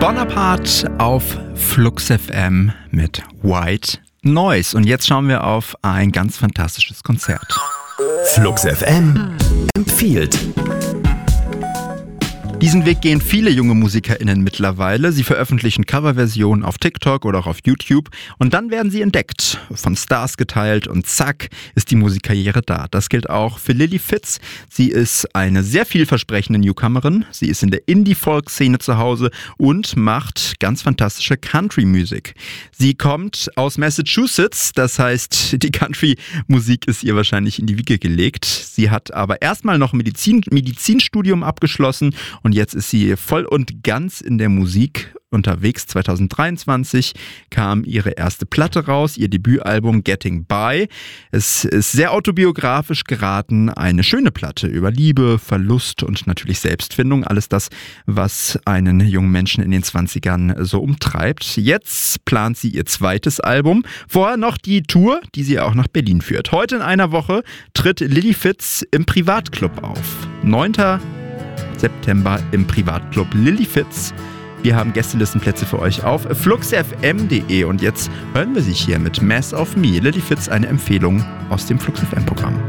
Bonaparte auf Flux FM mit White Noise. Und jetzt schauen wir auf ein ganz fantastisches Konzert. Flux FM empfiehlt. Diesen Weg gehen viele junge MusikerInnen mittlerweile. Sie veröffentlichen Coverversionen auf TikTok oder auch auf YouTube und dann werden sie entdeckt, von Stars geteilt und zack ist die Musikkarriere da. Das gilt auch für Lily Fitz. Sie ist eine sehr vielversprechende Newcomerin. Sie ist in der Indie-Folk-Szene zu Hause und macht ganz fantastische Country-Musik. Sie kommt aus Massachusetts, das heißt, die Country-Musik ist ihr wahrscheinlich in die Wiege gelegt. Sie hat aber erstmal noch Medizinstudium abgeschlossen und jetzt ist sie voll und ganz in der Musik unterwegs. 2023 kam ihre erste Platte raus, ihr Debütalbum Getting By. Es ist sehr autobiografisch geraten, eine schöne Platte über Liebe, Verlust und natürlich Selbstfindung. Alles das, was einen jungen Menschen in den 20ern so umtreibt. Jetzt plant sie ihr zweites Album. Vorher noch die Tour, die sie auch nach Berlin führt. Heute in einer Woche tritt Lily Fitz im Privatclub auf. 9. September im Privatclub Lily Fitz. Wir haben Gästelistenplätze für euch auf fluxfm.de und jetzt hören wir sich hier mit Mass of Me. Lily Fitz, eine Empfehlung aus dem Flux FM Programm.